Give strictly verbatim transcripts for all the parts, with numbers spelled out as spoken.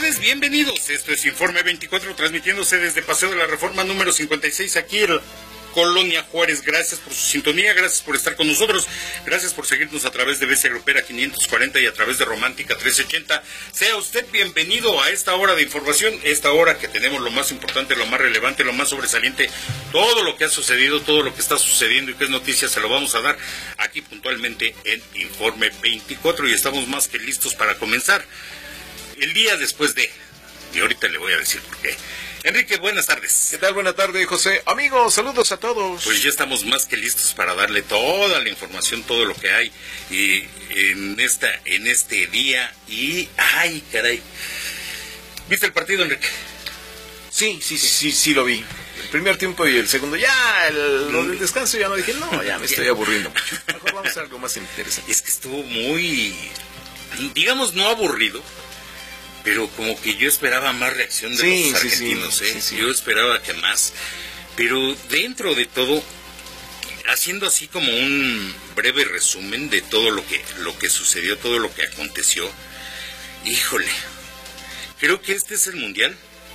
tardes, bienvenidos. Esto es Informe veinticuatro, transmitiéndose desde Paseo de la Reforma número cincuenta y seis, aquí en Colonia Juárez. Gracias por su sintonía, gracias por estar con nosotros, gracias por seguirnos a través de B C Grupera quinientos cuarenta y a través de Romántica trescientos ochenta. Sea usted bienvenido a esta hora de información, esta hora que tenemos lo más importante, lo más relevante, lo más sobresaliente, todo lo que ha sucedido, todo lo que está sucediendo y que es noticia, se lo vamos a dar aquí puntualmente en Informe veinticuatro, y estamos más que listos para comenzar el día después de, y ahorita le voy a decir por qué. Enrique, buenas tardes. ¿Qué tal? Buenas tardes, José. Amigos, saludos a todos. Pues ya estamos más que listos para darle toda la información, todo lo que hay y en esta, en este día. Y, ay, caray. ¿Viste el partido, Enrique? Sí, sí, sí, sí, sí lo vi. El primer tiempo y el segundo. Ya, el, el descanso ya no dije, no, ya me estoy aburriendo mucho. Mejor vamos a algo más interesante. Es que estuvo muy, digamos, no aburrido, pero como que yo esperaba más reacción de sí, los argentinos, sí, sí. ¿eh? Sí, sí. Yo esperaba que más. Pero dentro de todo, haciendo así como un breve resumen de todo lo que, lo que sucedió, todo lo que aconteció, híjole, creo que este es el Mundial.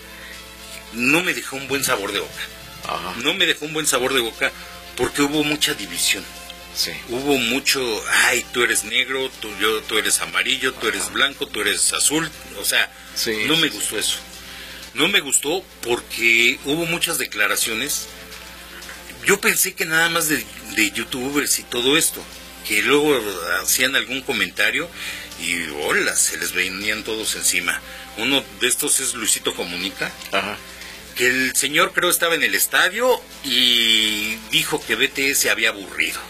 No me dejó un buen sabor de boca. Ajá. No me dejó un buen sabor de boca porque hubo mucha división. Sí. Hubo mucho, ay, tú eres negro, tú, yo, tú eres amarillo, tú eres blanco, tú eres azul, o sea, sí, no me gustó eso. No me gustó porque hubo muchas declaraciones. Yo pensé que nada más de, de youtubers y todo esto, que luego hacían algún comentario y hola, se les venían todos encima. Uno de estos es Luisito Comunica. Ajá. Que el señor creo estaba en el estadio y dijo que B T S había aburrido.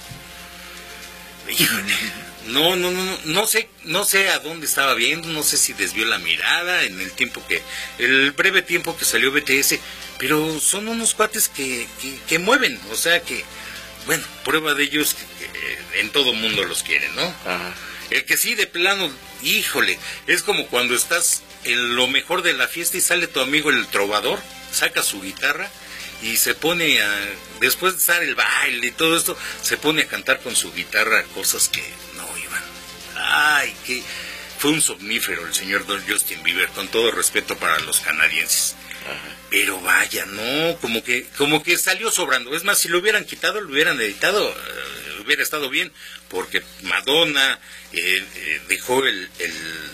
Híjole, no, no, no, no sé, no sé a dónde estaba viendo, no sé si desvió la mirada en el tiempo que, el breve tiempo que salió B T S, pero son unos cuates que, que, que mueven, o sea que, bueno, prueba de ellos que, que en todo mundo los quieren, ¿no? Ajá. El que sí de plano, híjole, es como cuando estás en lo mejor de la fiesta y sale tu amigo el trovador, saca su guitarra y se pone a, después de estar el baile y todo esto, se pone a cantar con su guitarra cosas que no iban. Ay, que fue un somnífero el señor Don Justin Bieber, con todo respeto para los canadienses. Ajá. Pero vaya, no, como que como que salió sobrando. Es más, si lo hubieran quitado, lo hubieran editado, uh, hubiera estado bien, porque Madonna eh, eh, dejó el, el,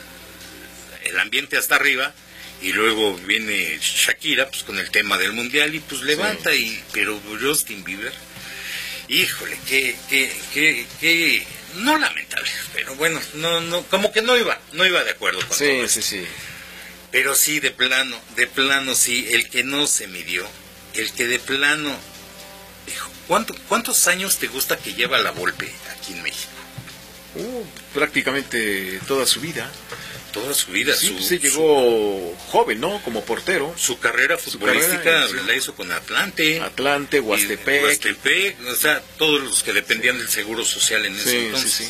el ambiente hasta arriba. Y luego viene Shakira pues con el tema del mundial y pues levanta, sí. y pero Justin Bieber, híjole, que, que, que, que, no lamentable, pero bueno, no, no, como que no iba, no iba de acuerdo con sí, todo sí, esto. sí. Pero sí, de plano, de plano sí, el que no se midió, el que de plano, dijo, ¿cuánto, ¿cuántos años te gusta que lleva la Volpe aquí en México? Uh, prácticamente toda su vida. Toda su vida. Sí, su, se llegó su, joven, ¿no? Como portero. Su carrera futbolística su carrera, sí. La hizo con Atlante. Atlante, Huastepec. Y, Huastepec, o sea, todos los que dependían sí. del Seguro Social en ese sí, entonces. Sí, sí.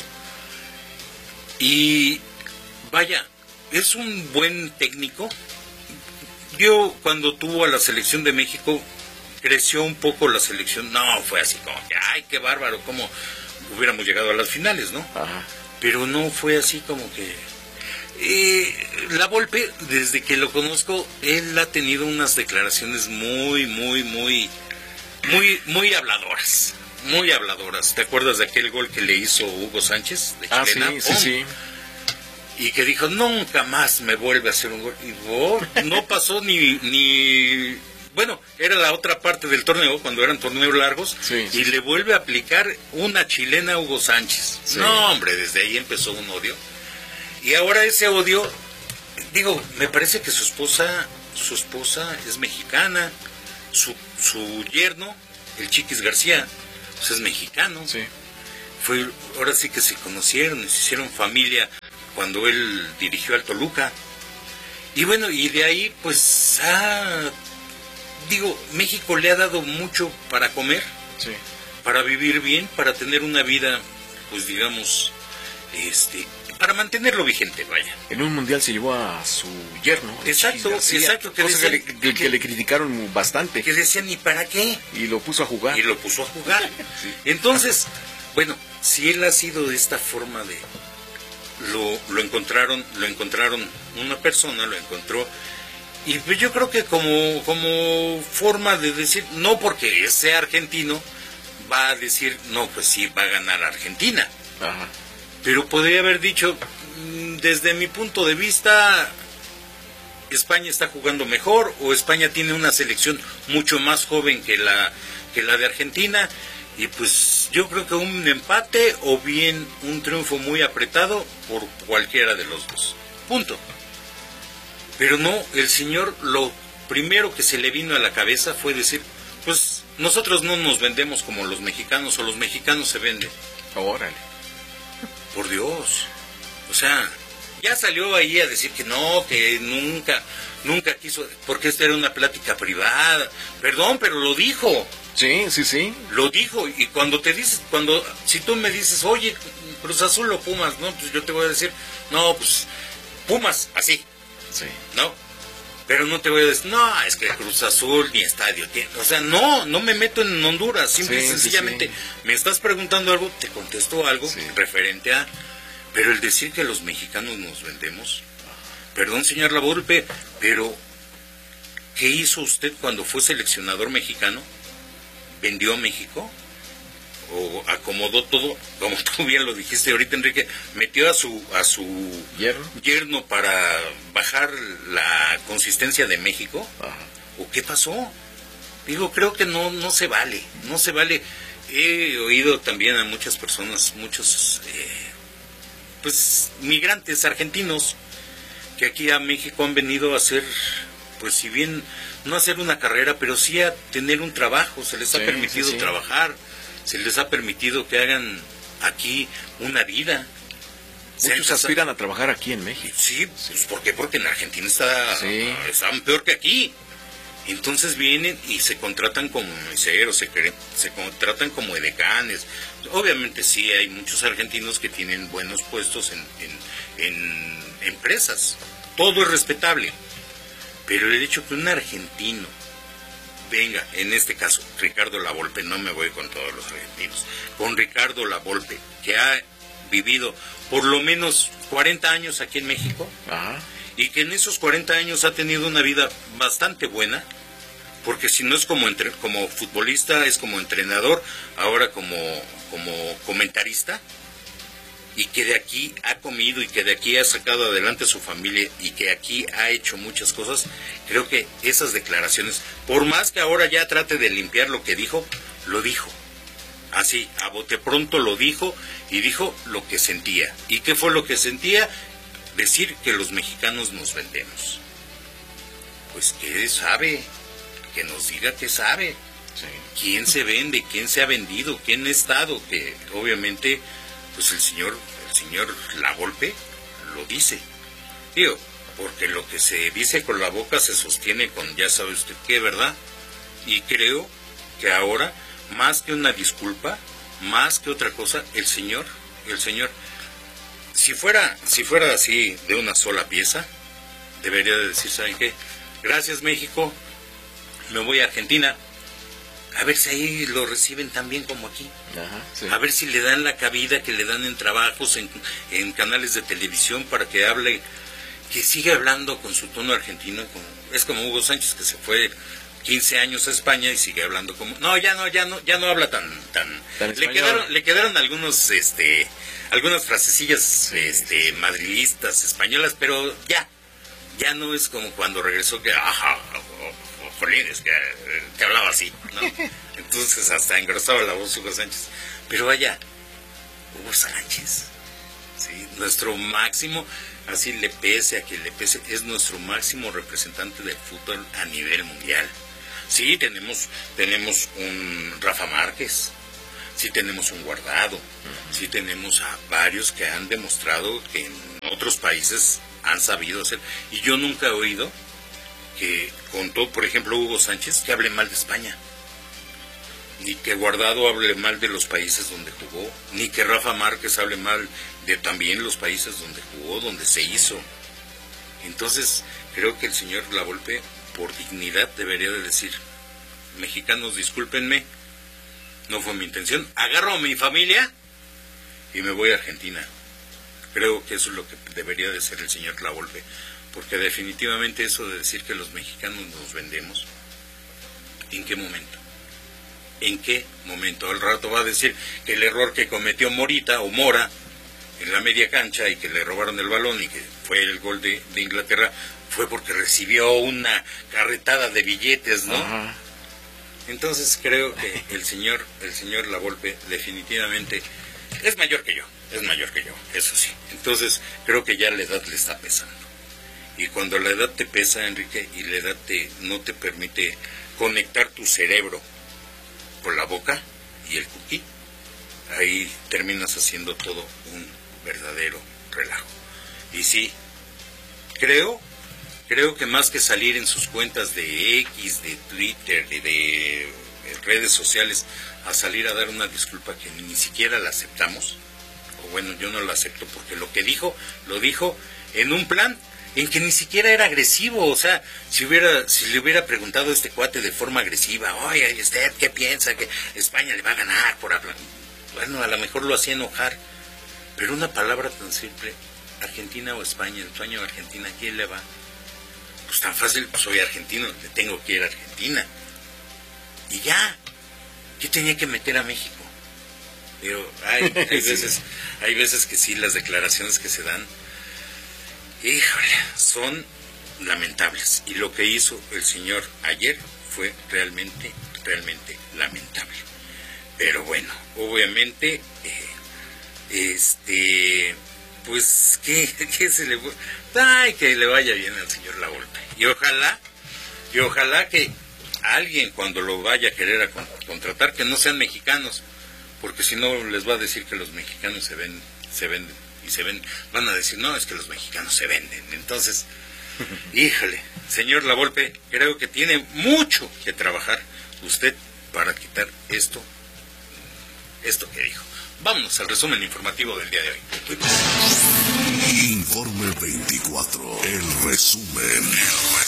Y vaya, es un buen técnico. Yo cuando tuvo a la selección de México, creció un poco la selección. No, fue así como que, ay, qué bárbaro, cómo hubiéramos llegado a las finales, ¿no? Ajá. Pero no fue así como que... Eh, la Volpe, desde que lo conozco, él ha tenido unas declaraciones muy, muy, muy, muy, muy habladoras, muy habladoras. ¿Te acuerdas de aquel gol que le hizo Hugo Sánchez de chilena? Ah, sí, sí, sí. Y que dijo, nunca más me vuelve a hacer un gol. Y oh, no pasó ni, ni, bueno, era la otra parte del torneo, cuando eran torneos largos, sí, sí, y sí. le vuelve a aplicar una chilena a Hugo Sánchez. Sí. No, hombre, desde ahí empezó un odio. Y ahora ese odio, digo, me parece que su esposa, su esposa es mexicana, su, su yerno, el Chiquis García, pues es mexicano. Sí. Fue, ahora sí que se conocieron, se hicieron familia cuando él dirigió al Toluca. Y bueno, y de ahí, pues, ah, digo, México le ha dado mucho para comer, sí. para vivir bien, para tener una vida, pues digamos, este... para mantenerlo vigente, vaya. En un mundial se llevó a su yerno. Exacto, García, exacto. Que, decían, que, le, que, que le criticaron bastante. Que decían, ¿y para qué? Y lo puso a jugar. Y lo puso a jugar. Sí. Entonces, bueno, si él ha sido de esta forma de lo, lo encontraron, lo encontraron, una persona lo encontró, y pues yo creo que como, como forma de decir, no porque sea argentino, va a decir, no, pues sí, va a ganar Argentina. Ajá. Pero podría haber dicho, desde mi punto de vista, España está jugando mejor, o España tiene una selección mucho más joven que la, que la de Argentina, y pues yo creo que un empate o bien un triunfo muy apretado por cualquiera de los dos. Punto. Pero no, el señor lo primero que se le vino a la cabeza fue decir, pues nosotros no nos vendemos como los mexicanos, o los mexicanos se venden. Órale. Por Dios. O sea, ya salió ahí a decir que no, que nunca, nunca quiso, porque esta era una plática privada. Perdón, pero lo dijo. Sí, sí, sí. Lo dijo, y cuando te dices, cuando, si tú me dices, oye, Cruz Azul o Pumas, no, pues yo te voy a decir, no, pues, Pumas, así. Sí. ¿No? Pero no te voy a decir, no, es que Cruz Azul ni estadio tiene. O sea, no, no me meto en Honduras, simple sí, y sencillamente. Sí, sí. Me estás preguntando algo, te contesto algo sí. referente a... Pero el decir que los mexicanos nos vendemos... Perdón, señor Lavolpe, pero ¿qué hizo usted cuando fue seleccionador mexicano? ¿Vendió a México? ¿O acomodó todo? Como tú bien lo dijiste ahorita, Enrique, metió a su a su yerno, yerno para bajar la consistencia de México. Ajá. ¿O qué pasó? Digo, creo que no no se vale, no se vale. He oído también a muchas personas, muchos eh, pues migrantes argentinos que aquí a México han venido a hacer, pues si bien no a hacer una carrera, pero sí a tener un trabajo, se les sí, ha permitido sí, sí. trabajar, se les ha permitido que hagan aquí una vida. Muchos aspiran a trabajar aquí en México. Sí, pues ¿por qué? Porque en Argentina está, sí. están peor que aquí. Entonces vienen y se contratan como meseros, se, se contratan como edecanes. Obviamente sí hay muchos argentinos que tienen buenos puestos en, en, en empresas. Todo es respetable. Pero el hecho que un argentino venga, en este caso, Ricardo Lavolpe, no me voy con todos los argentinos, con Ricardo Lavolpe, que ha vivido por lo menos cuarenta años aquí en México, Ajá. y que en esos cuarenta años ha tenido una vida bastante buena, porque si no es como entre, como futbolista, es como entrenador, ahora como, como comentarista, y que de aquí ha comido y que de aquí ha sacado adelante a su familia y que aquí ha hecho muchas cosas, creo que esas declaraciones, por más que ahora ya trate de limpiar lo que dijo, lo dijo. Así, a bote pronto lo dijo y dijo lo que sentía. ¿Y qué fue lo que sentía? Decir que los mexicanos nos vendemos. Pues ¿qué sabe? Que nos diga qué sabe. Sí. ¿Quién se vende? ¿Quién se ha vendido? ¿Quién ha estado? Que obviamente, pues el señor, el señor Lavolpe lo dice. Digo, porque lo que se dice con la boca se sostiene con ya sabe usted qué, ¿verdad? Y creo que ahora, más que una disculpa, más que otra cosa, el señor, el señor, si fuera, si fuera así de una sola pieza, debería de decir, ¿saben qué? Gracias México, me voy a Argentina, a ver si ahí lo reciben tan bien como aquí. Ajá, sí. A ver si le dan la cabida que le dan en trabajos, en, en canales de televisión, para que hable, que siga hablando con su tono argentino. Como, es como Hugo Sánchez, que se fue quince años a España y sigue hablando como... No, ya no, ya no, ya no habla tan... tan, ¿Tan le quedaron, le quedaron algunos, este, algunas frasecillas sí, este, sí, sí. madrilistas, españolas, pero ya, ya no es como cuando regresó que... Ajá, jolines, que, que hablaba así, ¿no? Entonces hasta engrosaba la voz Hugo Sánchez. Pero vaya, Hugo Sánchez, ¿sí? Nuestro máximo, así le pese a quien le pese, es nuestro máximo representante del fútbol a nivel mundial. Sí, tenemos, tenemos un Rafa Márquez, sí tenemos un Guardado, uh-huh. sí tenemos a varios que han demostrado que en otros países han sabido hacer. Y yo nunca he oído que contó, por ejemplo, Hugo Sánchez, que hable mal de España, ni que Guardado hable mal de los países donde jugó, ni que Rafa Márquez hable mal de también los países donde jugó, donde se hizo. Entonces, creo que el señor Lavolpe, por dignidad, debería de decir, mexicanos, discúlpenme, no fue mi intención, agarro a mi familia y me voy a Argentina. Creo que eso es lo que debería de ser el señor Lavolpe, porque definitivamente eso de decir que los mexicanos nos vendemos, ¿en qué momento? ¿En qué momento? Al rato va a decir que el error que cometió Morita o Mora en la media cancha y que le robaron el balón y que fue el gol de, de Inglaterra fue porque recibió una carretada de billetes, ¿no? Ajá. Entonces creo que el señor el señor Lavolpe definitivamente es mayor que yo, es mayor que yo, eso sí. Entonces creo que ya la edad le está pesando. Y cuando la edad te pesa, Enrique, y la edad te, no te permite conectar tu cerebro con la boca y el cuquí, ahí terminas haciendo todo un verdadero relajo. Y sí, creo, creo que más que salir en sus cuentas de X, de Twitter, de, de redes sociales, a salir a dar una disculpa que ni siquiera la aceptamos, o bueno, yo no la acepto porque lo que dijo, lo dijo en un plan en que ni siquiera era agresivo. O sea, si hubiera si le hubiera preguntado a este cuate de forma agresiva, oye, ¿usted qué piensa? ¿Que España le va a ganar por hablar? Bueno, a lo mejor lo hacía enojar, pero una palabra tan simple, Argentina o España, el sueño de Argentina, ¿a quién le va? Pues tan fácil, pues soy argentino, le tengo que ir a Argentina. Y ya, ¿qué tenía que meter a México? Digo, hay, hay veces, hay veces que sí, las declaraciones que se dan, híjole, son lamentables. Y lo que hizo el señor ayer fue realmente, realmente lamentable. Pero bueno, obviamente, eh, este, pues, ¿qué, qué se le... Ay, que le vaya bien al señor Lavolpe. Y ojalá, y ojalá que alguien cuando lo vaya a querer a con, contratar, que no sean mexicanos, porque si no les va a decir que los mexicanos se ven, se venden. Y se ven, van a decir, no, es que los mexicanos se venden. Entonces, híjole, señor Lavolpe, creo que tiene mucho que trabajar usted para quitar esto, esto que dijo. Vámonos al resumen informativo del día de hoy. Informe veinticuatro, el resumen.